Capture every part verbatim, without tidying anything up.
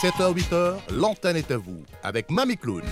sept heures huit heures, l'antenne est à vous, avec Mamie Clown.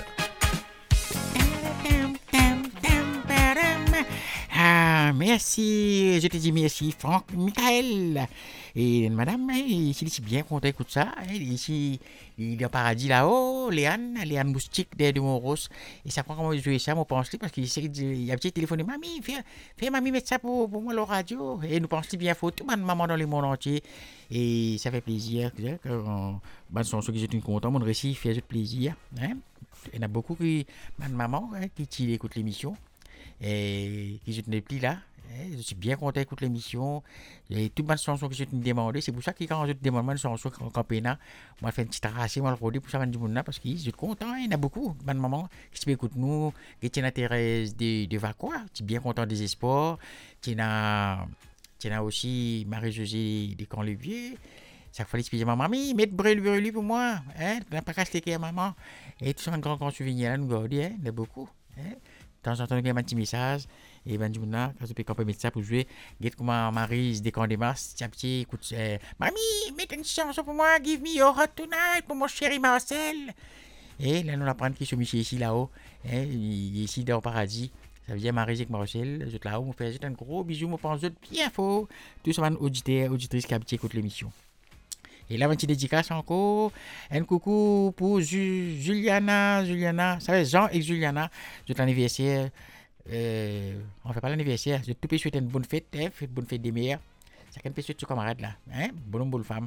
Ah, merci, je te dis merci, Franck Michael. Et madame, ici, je suis bien content d'écouter ça. Ici, il y a paradis là-haut, Léane, Léane Moustique de Montros. Et ça prend comment jouer ça, moi, pense parce qu'il y a un petit téléphone, mamie, fais, fais mamie mettre ça pour, pour moi, la radio. Et nous pensons bien faut tout, maman dans le monde entier. Et ça fait plaisir, quand bonne chanson que j'ai une content, mon récit fait plaisir. Hein? Il y en a beaucoup qui, ma maman, hein, qui, qui écoute l'émission. Et qui je ne plus là. Je suis bien content d'écouter l'émission. Et toute bonne chanson que je te demandé, c'est pour ça que quand je te demande une chanson quand Péna, moi je fais une petite tracée, moi le rodé pour ça du monde là parce que je suis content, il y en a beaucoup, bonne maman qui écoute nous, qui tient à Thérèse de de Vacois, je suis bien content des espoirs, qui a qui a aussi Marie-Josée de Camp-Levier. Ça fallait expliquer à ma mamie, mettre brûle brûle pour moi, hein, n'a pas cassé à maman. Et tout ça un grand grand souvenir là nous garder, hein, il y en a beaucoup, hein. De temps en temps, il y a un petit message. Et ben, du coup, quand je peux camper mettre ça pour jouer, get comment Marie, dès qu'on démarre, tiens, petit, écoute, euh, mamie, mets une chanson pour moi, give me your heart tonight, pour mon chéri Marcel. Et là, nous l'apprendre qui sont mis ici, là-haut, hein, ici, dans le paradis. Ça veut dire Marie avec Marcel, je là-haut, on fait un gros bisou, on pense bien faux. Tout ça, auditeur, auditrice qui a petit écoute l'émission. Et là, une petite dédicace encore. Un coucou pour Ju- Juliana. Juliana, ça va, Jean et Juliana. C'est l'anniversaire. Euh, on ne fait pas l'anniversaire. Je te peux souhaiter une bonne fête. Hein, bonne fête des meilleurs. Chacun peut souhaiter son camarade là. Hein, bonne homme, bonne femme.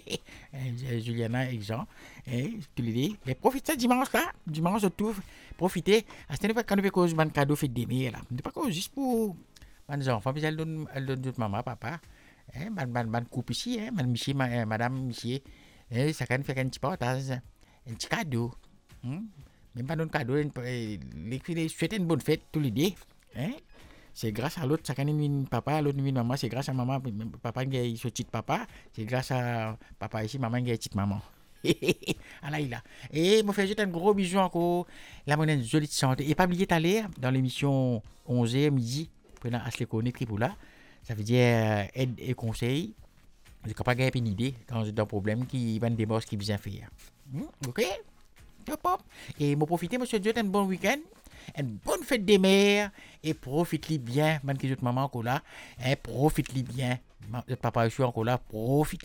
Juliana et Jean. Hein, tu les dis. Et profite ça dimanche là. Dimanche, je trouve. Profitez. À ce moment-là, quand on fait cause de cadeau fête des meilleurs là. Ne pas cause juste pour les enfants. Puis elle donne, elle donne toute maman, papa. Hein, ban, ban, ban coupe ici, hein, man, monsieur, ma, euh, madame, monsieur, hein, ça can faire un petit partage, un petit cadeau, hein, même pas un cadeau, les les souhaiter une bonne fête tous les deux, hein, c'est grâce à l'autre, ça can une papa, l'autre une maman, c'est grâce à maman, papa qui est petit papa, c'est grâce à papa ici, maman qui est petite maman. Ah là, il a. Et moi, fais un gros bisou encore, la monnaie jolie de santé, et pas oublier d'aller dans l'émission onze heures midi, pendant Ashley Koné, Tripoula. Ça veut dire euh, aide et conseil. Je ne peux pas gagner une idée quand j'ai un problème qui va me démarrer ce qu'il vient faire. Hmm? Ok? Top, top. Et moi profiter, monsieur Dieu, un bon week-end, une bonne fête des mères, et profite-les bien, même que j'ai maman encore là, hein, profite-les bien. Papa, je suis encore là, profite